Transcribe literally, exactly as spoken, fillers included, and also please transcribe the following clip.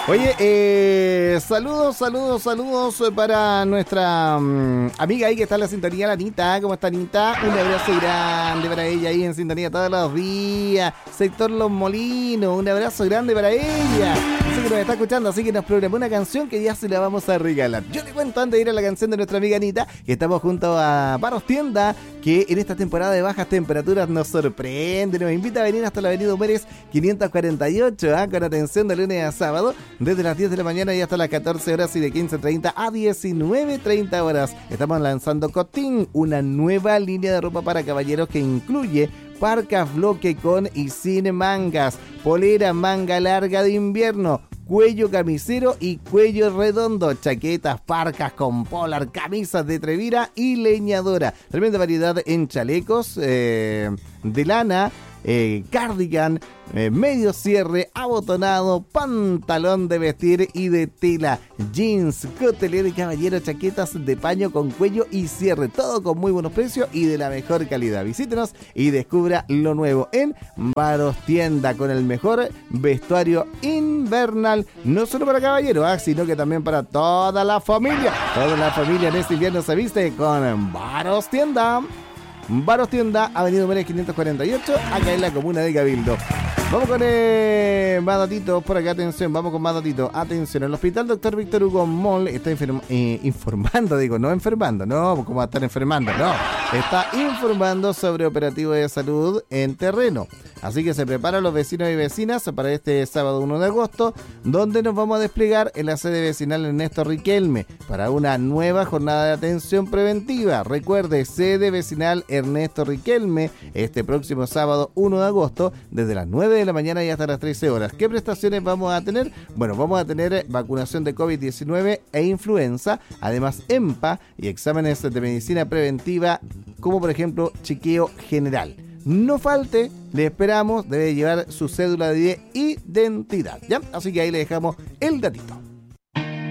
Oye, eh, saludos, saludos, saludos para nuestra um, amiga ahí que está en la sintonía, la Anita. ¿Cómo está, Anita? Un abrazo grande para ella ahí en sintonía todos los días. Sector Los Molinos, un abrazo grande para ella. Así que nos está escuchando, así que nos programó una canción que ya se la vamos a regalar. Yo te cuento antes de ir a la canción de nuestra amiga Anita, que estamos junto a Baros Tienda, que en esta temporada de bajas temperaturas nos sorprende, nos invita a venir hasta la avenida Humérez quinientos cuarenta y ocho, ¿eh? Con atención de lunes a sábado, desde las diez de la mañana y hasta las catorce horas y de quince treinta a diecinueve treinta horas. Estamos lanzando Cotín, una nueva línea de ropa para caballeros que incluye parcas bloque con y sin mangas, polera manga larga de invierno, cuello camisero y cuello redondo, chaquetas, parcas con polar, camisas de trevira y leñadora. Tremenda variedad en chalecos eh, de lana, eh, cardigan, eh, medio cierre, abotonado, pantalón de vestir y de tela, jeans, cotelé de caballero, chaquetas de paño con cuello y cierre, todo con muy buenos precios y de la mejor calidad. Visítenos y descubra lo nuevo en Baros Tienda, con el mejor vestuario invernal, no solo para caballeros, ¿eh? sino que también para toda la familia. Toda la familia en este invierno se viste con Baros Tienda. Baros Tienda, Avenida Humérez quinientos cuarenta y ocho, acá en la comuna de Cabildo. Vamos con eh, más datitos por acá, atención, vamos con más datitos. Atención, el Hospital Doctor Víctor Hugo Moll está enferma, eh, informando, digo, no enfermando, no, como va a estar enfermando, no. Está informando sobre operativo de salud en terreno. Así que se preparan los vecinos y vecinas para este sábado uno de agosto, donde nos vamos a desplegar en la sede vecinal Ernesto Riquelme para una nueva jornada de atención preventiva. Recuerde, sede vecinal Ernesto Riquelme, este próximo sábado uno de agosto, desde las nueve de la mañana y hasta las trece horas. ¿Qué prestaciones vamos a tener? Bueno, vamos a tener vacunación de COVID diecinueve e influenza, además EMPA y exámenes de medicina preventiva, como por ejemplo chequeo general. No falte, le esperamos, debe llevar su cédula de identidad, ¿ya? Así que ahí le dejamos el datito.